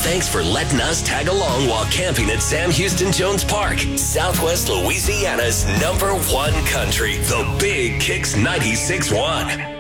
thanks for letting us tag along while camping at Sam Houston Jones Park, Southwest Louisiana's #1 country, the Big Kicks 96.1.